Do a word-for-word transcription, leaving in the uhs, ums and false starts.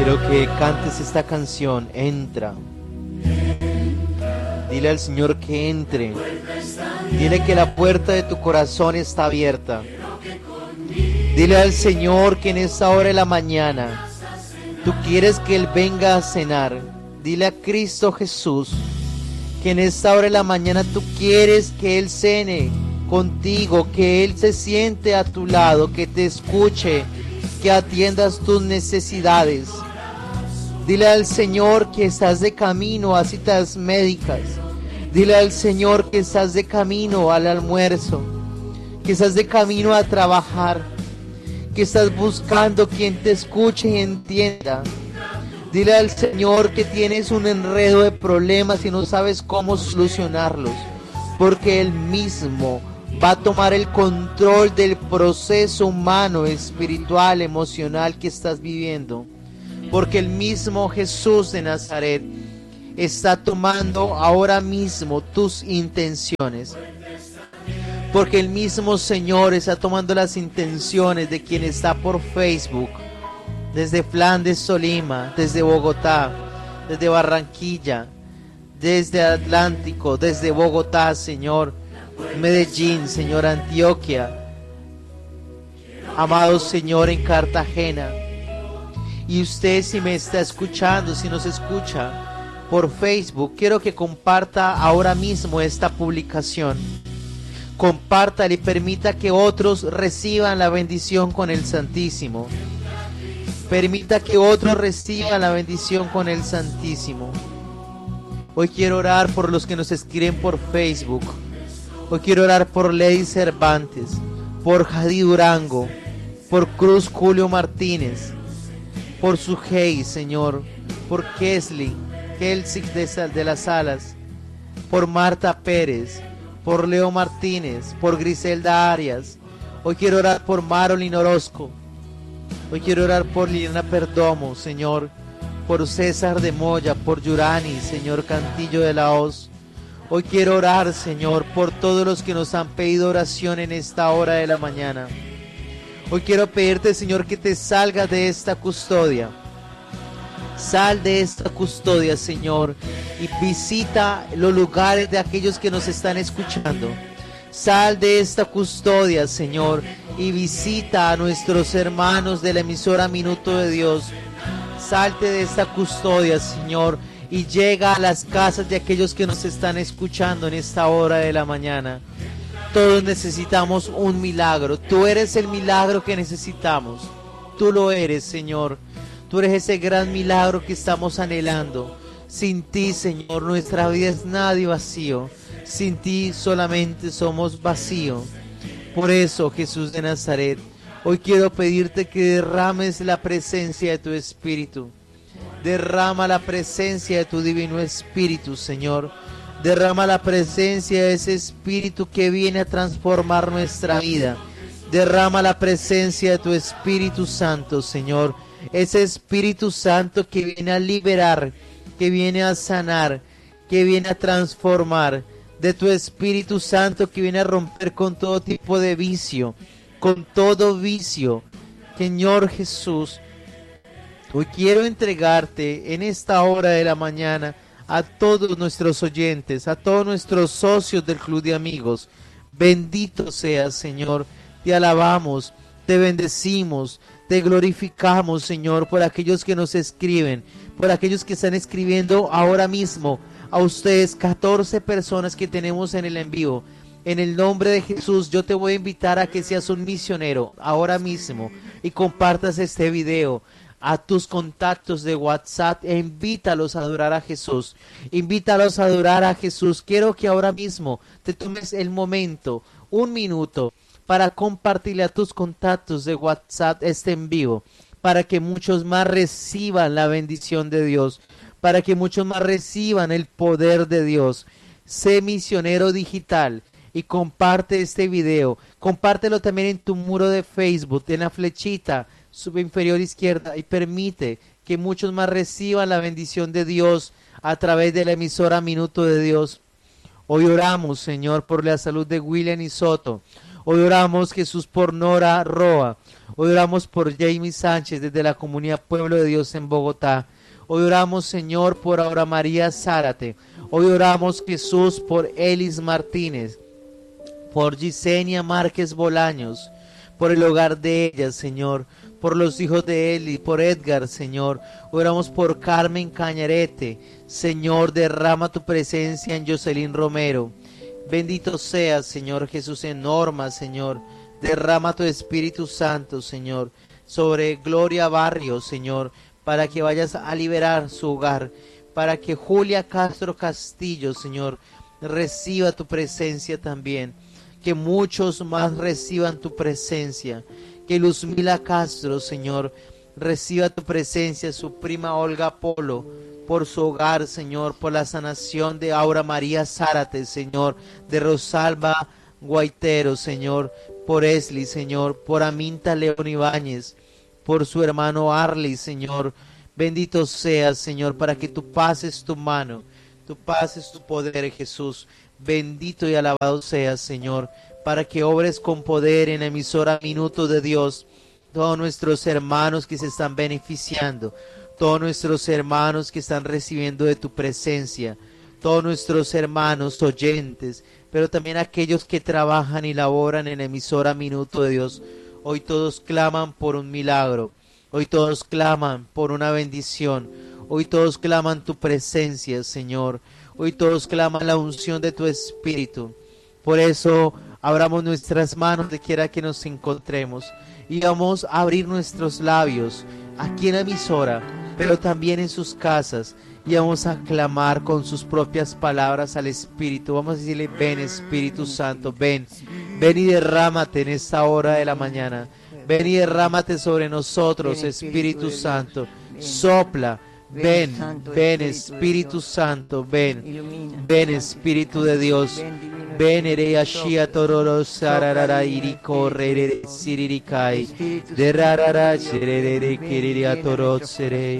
Quiero que cantes esta canción, entra. Dile al Señor que entre. Dile que la puerta de tu corazón está abierta. Dile al Señor que en esta hora de la mañana tú quieres que Él venga a cenar. Dile a Cristo Jesús que en esta hora de la mañana tú quieres que Él cene contigo, que Él se siente a tu lado, que te escuche, que atiendas tus necesidades. Dile al Señor que estás de camino a citas médicas. Dile al Señor que estás de camino al almuerzo, que estás de camino a trabajar, que estás buscando quien te escuche y entienda. Dile al Señor que tienes un enredo de problemas y no sabes cómo solucionarlos, porque Él mismo va a tomar el control del proceso humano, espiritual, emocional que estás viviendo. Porque el mismo Jesús de Nazaret está tomando ahora mismo tus intenciones. Porque el mismo Señor está tomando las intenciones de quien está por Facebook, desde Flandes, Tolima, desde Bogotá, desde Barranquilla, desde Atlántico, desde Bogotá, Señor, Medellín, Señor, Antioquia, amado Señor, en Cartagena. Y usted, si me está escuchando, si nos escucha por Facebook, quiero que comparta ahora mismo esta publicación. Compártala y permita que otros reciban la bendición con el Santísimo. Permita que otros reciban la bendición con el Santísimo. Hoy quiero orar por los que nos escriben por Facebook. Hoy quiero orar por Lady Cervantes, por Jadi Durango, por Cruz Julio Martínez, por Sujei, Señor, por Kesley, Kelsey de, de las Salas, por Marta Pérez, por Leo Martínez, por Griselda Arias. Hoy quiero orar por Marolyn Orozco. Hoy quiero orar por Liliana Perdomo, Señor, por César de Moya, por Yurani, Señor Cantillo de la Hoz. Hoy quiero orar, Señor, por todos los que nos han pedido oración en esta hora de la mañana. Hoy quiero pedirte, Señor, que te salgas de esta custodia. Sal de esta custodia, Señor, y visita los lugares de aquellos que nos están escuchando. Sal de esta custodia, Señor, y visita a nuestros hermanos de la emisora Minuto de Dios. Salte de esta custodia, Señor, y llega a las casas de aquellos que nos están escuchando en esta hora de la mañana. Todos necesitamos un milagro. Tú eres el milagro que necesitamos. Tú lo eres, Señor. Tú eres ese gran milagro que estamos anhelando. Sin ti, Señor, nuestra vida es nada y vacío. Sin ti solamente somos vacío. Por eso, Jesús de Nazaret, hoy quiero pedirte que derrames la presencia de tu Espíritu. Derrama la presencia de tu Divino Espíritu, Señor. Derrama la presencia de ese Espíritu que viene a transformar nuestra vida. Derrama la presencia de tu Espíritu Santo, Señor. Ese Espíritu Santo que viene a liberar, que viene a sanar, que viene a transformar. De tu Espíritu Santo que viene a romper con todo tipo de vicio, con todo vicio. Señor Jesús, hoy quiero entregarte en esta hora de la mañana a todos nuestros oyentes, a todos nuestros socios del Club de Amigos. Bendito seas, Señor. Te alabamos, te bendecimos, te glorificamos, Señor, por aquellos que nos escriben, por aquellos que están escribiendo ahora mismo. A ustedes, catorce personas que tenemos en el en vivo. En el nombre de Jesús, yo te voy a invitar a que seas un misionero ahora mismo y compartas este video a tus contactos de WhatsApp e invítalos a adorar a Jesús. Invítalos a adorar a Jesús. Quiero que ahora mismo te tomes el momento, un minuto, para compartirle a tus contactos de WhatsApp este en vivo, para que muchos más reciban la bendición de Dios, para que muchos más reciban el poder de Dios. Sé misionero digital y comparte este video. Compártelo también en tu muro de Facebook, en la flechita superior izquierda, y permite que muchos más reciban la bendición de Dios a través de la emisora Minuto de Dios. Hoy oramos, Señor, por la salud de William y Soto. Hoy oramos, Jesús, por Nora Roa. Hoy oramos por Jamie Sánchez desde la comunidad Pueblo de Dios en Bogotá. Hoy oramos, Señor, por Aura María Zárate. Hoy oramos, Jesús, por Elis Martínez, por Gisenia Márquez Bolaños, por el hogar de ella, Señor, por los hijos de Eli, por Edgar, Señor. Oramos por Carmen Cañarete. Señor, derrama tu presencia en Jocelyn Romero. Bendito seas, Señor Jesús, en Norma, Señor. Derrama tu Espíritu Santo, Señor, sobre Gloria Barrios, Señor, para que vayas a liberar su hogar, para que Julia Castro Castillo, Señor, reciba tu presencia también. Que muchos más reciban tu presencia. Que Luzmila Castro, Señor, reciba tu presencia, su prima Olga Polo, por su hogar, Señor, por la sanación de Aura María Zárate, Señor, de Rosalba Guaitero, Señor, por Esli, Señor, por Aminta León Ibáñez, por su hermano Arley, Señor. Bendito seas, Señor, para que tú pases tu mano, tú pases tu poder, Jesús. Bendito y alabado seas, Señor, para que obres con poder en la emisora Minuto de Dios. Todos nuestros hermanos que se están beneficiando, todos nuestros hermanos que están recibiendo de tu presencia, todos nuestros hermanos oyentes, pero también aquellos que trabajan y laboran en la emisora Minuto de Dios. Hoy todos claman por un milagro, hoy todos claman por una bendición, hoy todos claman tu presencia, Señor. Hoy todos claman la unción de tu Espíritu. Por eso abramos nuestras manos de quiera que nos encontremos y vamos a abrir nuestros labios aquí en la emisora, pero también en sus casas, y vamos a clamar con sus propias palabras al Espíritu. Vamos a decirle: ven, Espíritu Santo, ven, ven y derrámate en esta hora de la mañana. Ven y derrámate sobre nosotros, Espíritu Santo. Sopla. Ven, ven Espíritu Santo, ven, ven Espíritu de Dios, ven erea shia tororo sararara iriko rere siririkai, de rarara sherere kiriria toro sere.